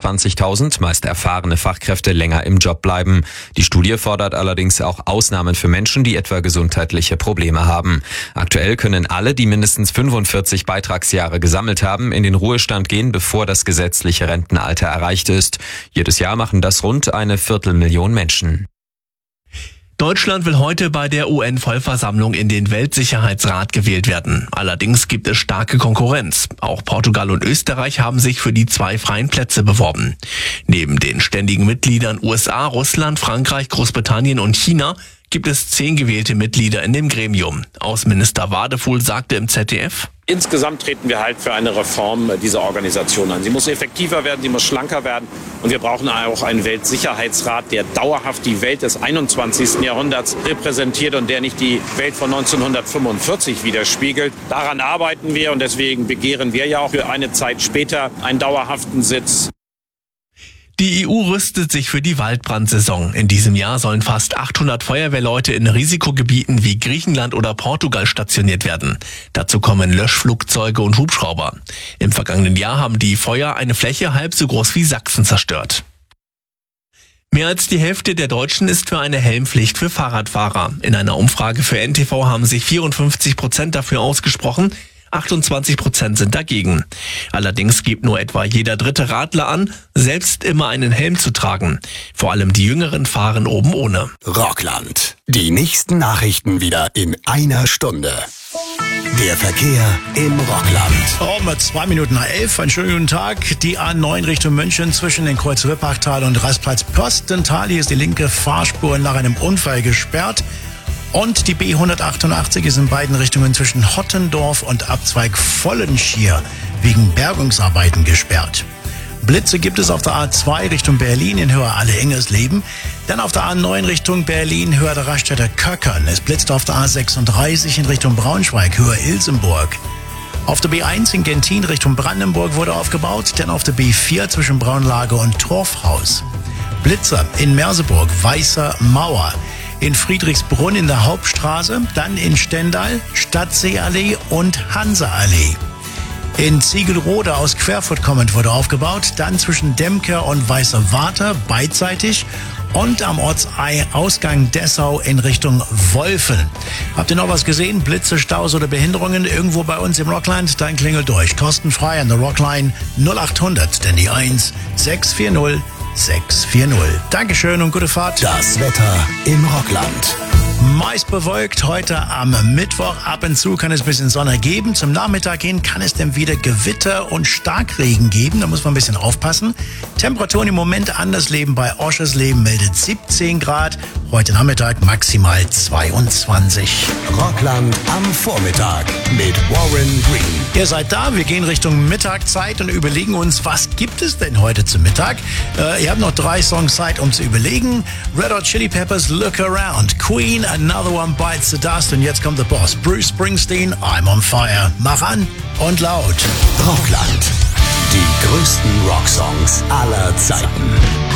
25.000 meist erfahrene Fachkräfte länger im Job bleiben. Die Studie fordert allerdings auch Ausnahmen für Menschen, die etwa gesundheitliche Probleme haben. Aktuell können alle, die mindestens 45 Beitragsjahre gesammelt haben, in den Ruhestand gehen, bevor das gesetzliche Rentenalter erreicht ist. Jedes Jahr machen das rund 250.000 Menschen. Deutschland will heute bei der UN-Vollversammlung in den Weltsicherheitsrat gewählt werden. Allerdings gibt es starke Konkurrenz. Auch Portugal und Österreich haben sich für die 2 freien Plätze beworben. Neben den ständigen Mitgliedern USA, Russland, Frankreich, Großbritannien und China gibt es 10 gewählte Mitglieder in dem Gremium. Außenminister Wadefuhl sagte im ZDF: Insgesamt treten wir halt für eine Reform dieser Organisation an. Sie muss effektiver werden, sie muss schlanker werden. Und wir brauchen auch einen Weltsicherheitsrat, der dauerhaft die Welt des 21. Jahrhunderts repräsentiert und der nicht die Welt von 1945 widerspiegelt. Daran arbeiten wir und deswegen begehren wir ja auch für eine Zeit später einen dauerhaften Sitz. Die EU rüstet sich für die Waldbrandsaison. In diesem Jahr sollen fast 800 Feuerwehrleute in Risikogebieten wie Griechenland oder Portugal stationiert werden. Dazu kommen Löschflugzeuge und Hubschrauber. Im vergangenen Jahr haben die Feuer eine Fläche halb so groß wie Sachsen zerstört. Mehr als die Hälfte der Deutschen ist für eine Helmpflicht für Fahrradfahrer. In einer Umfrage für NTV haben sich 54% dafür ausgesprochen. 28% sind dagegen. Allerdings gibt nur etwa jeder dritte Radler an, selbst immer einen Helm zu tragen. Vor allem die Jüngeren fahren oben ohne. Rockland. Die nächsten Nachrichten wieder in einer Stunde. Der Verkehr im Rockland. Mit 11:02. Einen schönen guten Tag. Die A9 Richtung München zwischen den Kreuz Wippachtal und Rastplatz Pöstental. Hier ist die linke Fahrspur nach einem Unfall gesperrt. Und die B188 ist in beiden Richtungen zwischen Hottendorf und Abzweig Vollenschier wegen Bergungsarbeiten gesperrt. Blitze gibt es auf der A2 Richtung Berlin in Höhe Alle-Ingersleben. Dann auf der A9 Richtung Berlin Höhe der Raststätter Köckern. Es blitzt auf der A36 in Richtung Braunschweig Höhe Ilsenburg. Auf der B1 in Gentin Richtung Brandenburg wurde aufgebaut. Dann auf der B4 zwischen Braunlage und Torfhaus. Blitzer in Merseburg Weißer Mauer. In Friedrichsbrunn in der Hauptstraße, dann in Stendal, Stadtseeallee und Hansaallee. In Ziegelrode aus Querfurt kommend wurde aufgebaut, dann zwischen Demker und Weißer Water beidseitig und am Ortsausgang Dessau in Richtung Wolfen. Habt ihr noch was gesehen? Blitze, Staus oder Behinderungen irgendwo bei uns im Rockland? Dann klingelt durch. Kostenfrei an der Rockline 0800, denn die 1 640 640. Dankeschön und gute Fahrt. Das Wetter im Rockland. Meist bewölkt heute am Mittwoch. Ab und zu kann es ein bisschen Sonne geben. Zum Nachmittag hin kann es dann wieder Gewitter und Starkregen geben. Da muss man ein bisschen aufpassen. Temperaturen im Moment Andersleben bei Oschersleben meldet 17 Grad. Heute Nachmittag maximal 22. Rockland am Vormittag mit Warren Green. Ihr seid da, wir gehen Richtung Mittagszeit und überlegen uns, was gibt es denn heute zum Mittag? Ihr habt noch 3 Songs Zeit, um zu überlegen. Red Hot Chili Peppers, Look Around. Queen, Another One Bites the Dust. Und jetzt kommt der Boss, Bruce Springsteen, I'm on Fire. Mach an und laut. Rockland. Die größten Rocksongs aller Zeiten.